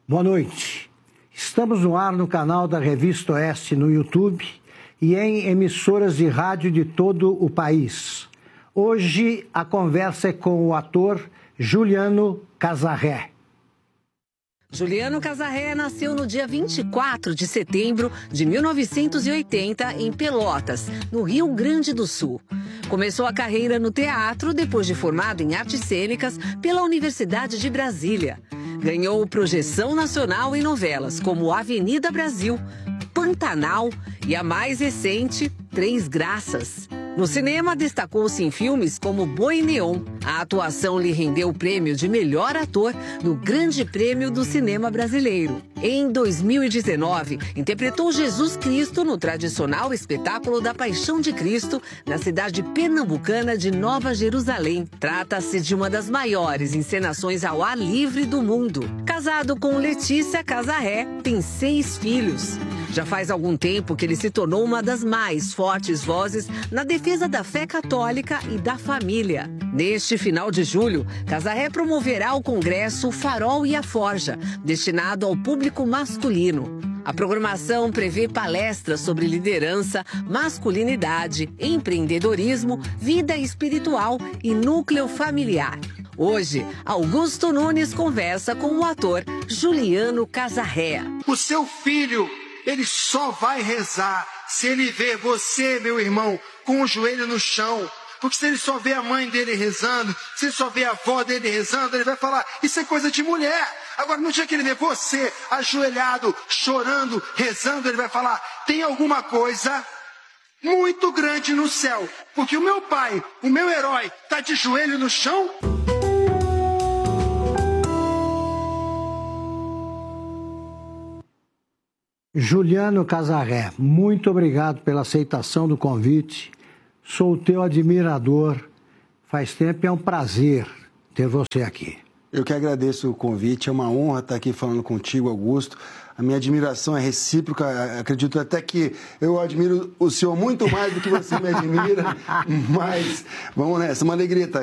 Boa noite. Estamos no ar no canal da Revista Oeste no YouTube e em emissoras de rádio de todo o país. Hoje a conversa é com o ator Juliano Casarré. Juliano Casarré nasceu no dia 24 de setembro de 1980 em Pelotas, no Rio Grande do Sul. Começou a carreira no teatro depois de formado em artes cênicas pela Universidade de Brasília. Ganhou projeção nacional em novelas como Avenida Brasil, Pantanal e a mais recente, Três Graças. No cinema, destacou-se em filmes como Boi Neon. A atuação lhe rendeu o prêmio de melhor ator no Grande Prêmio do Cinema Brasileiro. Em 2019, interpretou Jesus Cristo no tradicional espetáculo da Paixão de Cristo, na cidade pernambucana de Nova Jerusalém. Trata-se de uma das maiores encenações ao ar livre do mundo. Casado com Letícia Casarré, tem 6 filhos. Já faz algum tempo que ele se tornou uma das mais fortes vozes na defesa da fé católica e da família. Neste final de julho, Casarré promoverá o congresso Farol e a Forja, destinado ao público masculino. A programação prevê palestras sobre liderança, masculinidade, empreendedorismo, vida espiritual e núcleo familiar. Hoje, Augusto Nunes conversa com o ator Juliano Casarré. O seu filho, ele só vai rezar se ele ver você, meu irmão, com o joelho no chão. Porque se ele só vê a mãe dele rezando, se ele só vê a avó dele rezando, ele vai falar, isso é coisa de mulher. Agora, no dia que ele vê você ajoelhado, chorando, rezando, ele vai falar, tem alguma coisa muito grande no céu. Porque o meu pai, o meu herói, está de joelho no chão. Juliano Casarré, muito obrigado pela aceitação do convite. Sou o teu admirador. Faz tempo e é um prazer ter você aqui. Eu que agradeço o convite, é uma honra estar aqui falando contigo, Augusto. A minha admiração é recíproca, acredito até que eu admiro o senhor muito mais do que você me admira, mas vamos nessa, uma alegria estar